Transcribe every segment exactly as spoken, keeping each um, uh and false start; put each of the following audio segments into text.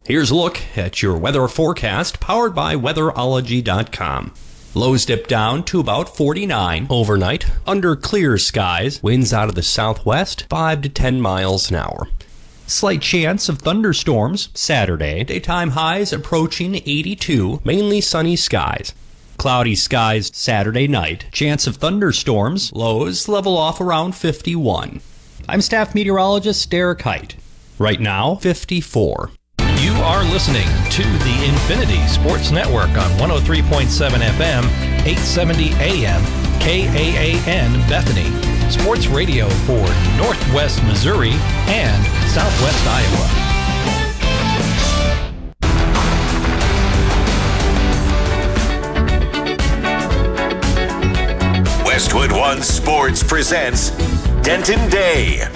Here's a look at your weather forecast powered by weatherology dot com. Lows dip down to about forty-nine overnight under clear skies. Winds out of the southwest, five to ten miles an hour. Slight chance of thunderstorms Saturday. Daytime highs approaching eighty-two, mainly sunny skies. Cloudy skies Saturday night. Chance of thunderstorms. Lows level off around fifty-one. I'm staff meteorologist Derek Height. Right now, fifty-four. You are listening to the Infinity Sports Network on one oh three point seven F M, eight seventy A M, K A A N Bethany. Sports radio for Northwest Missouri and Southwest Iowa. Westwood One Sports presents Denton Day.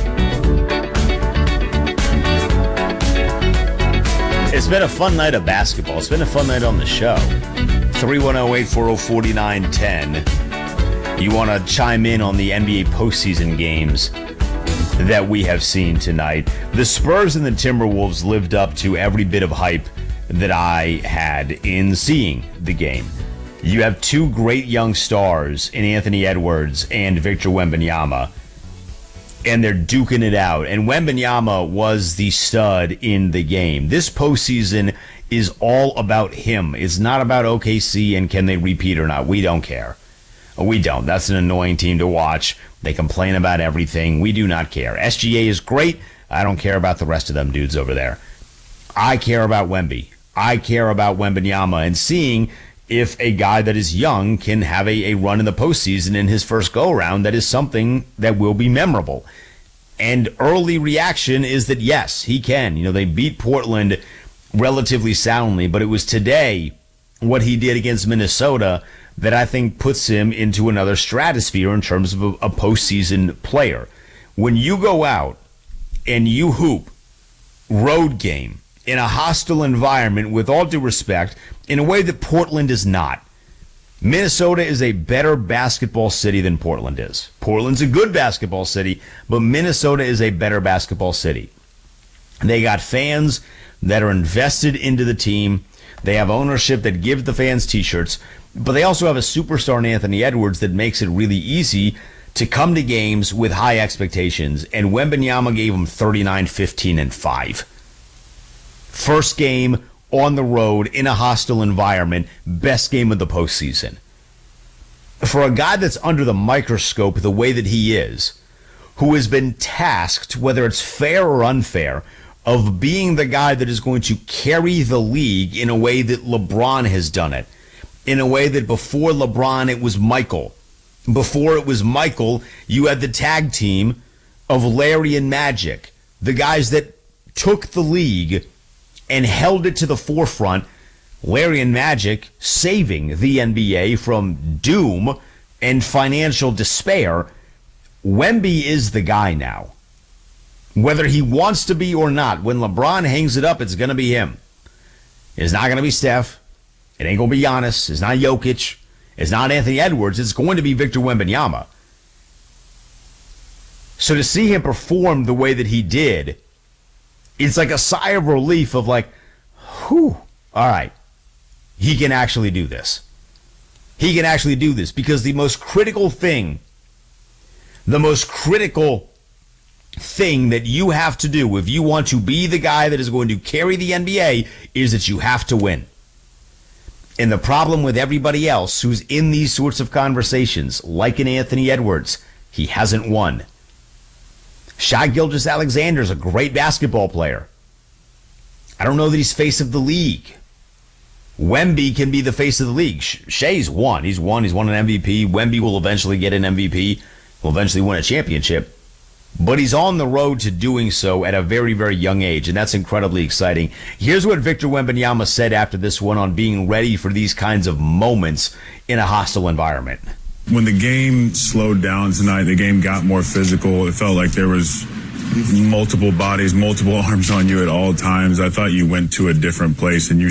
It's been a fun night of basketball. It's been a fun night on the show. three one zero, eight four zero, four nine one zero. You want to chime in on the N B A postseason games that we have seen tonight. The Spurs and the Timberwolves lived up to every bit of hype that I had in seeing the game. You have two great young stars in Anthony Edwards and Victor Wembanyama, and they're duking it out. And Wembanyama was the stud in the game. This postseason is all about him. It's not about O K C and can they repeat or not. We don't care. We don't. That's an annoying team to watch. They complain about everything. We do not care. S G A is great. I don't care about the rest of them dudes over there. I care about Wemby. I care about Wembanyama and seeing if a guy that is young can have a, a run in the postseason in his first go-around. That is something that will be memorable. And early reaction is that, yes, he can. You know, they beat Portland relatively soundly, but it was today what he did against Minnesota that I think puts him into another stratosphere in terms of a, a postseason player. When you go out and you hoop road game in a hostile environment, with all due respect, in a way that Portland is not. Minnesota is a better basketball city than Portland is. Portland's a good basketball city, but Minnesota is a better basketball city. They got fans that are invested into the team. They have ownership that gives the fans t-shirts, but they also have a superstar in Anthony Edwards that makes it really easy to come to games with high expectations, and Wembanyama gave them thirty-nine, fifteen, and five. First game on the road in a hostile environment, best game of the postseason. For a guy that's under the microscope the way that he is, who has been tasked, whether it's fair or unfair, of being the guy that is going to carry the league in a way that LeBron has done it, in a way that before LeBron it was Michael. Before it was Michael, you had the tag team of Larry and Magic, the guys that took the league and held it to the forefront. Larry and Magic saving the N B A from doom and financial despair. Wemby is the guy now. Whether he wants to be or not, when LeBron hangs it up, it's going to be him. It's not going to be Steph. It ain't going to be Giannis. It's not Jokic. It's not Anthony Edwards. It's going to be Victor Wembanyama. So to see him perform the way that he did, it's like a sigh of relief of like, whew, all right, he can actually do this. He can actually do this because the most critical thing, the most critical thing that you have to do if you want to be the guy that is going to carry the N B A is that you have to win. And the problem with everybody else who's in these sorts of conversations, like an Anthony Edwards, he hasn't won. Shai Gilgeous-Alexander is a great basketball player. I don't know that he's face of the league. Wemby can be the face of the league. Shai's won. He's won. He's won an M V P. Wemby will eventually get an M V P. Will eventually win a championship. But he's on the road to doing so at a very, very young age, and that's incredibly exciting. Here's what Victor Wembanyama said after this one on being ready for these kinds of moments in a hostile environment. When the game slowed down tonight, the game got more physical. It felt like there was multiple bodies, multiple arms on you at all times. I thought you went to a different place, and you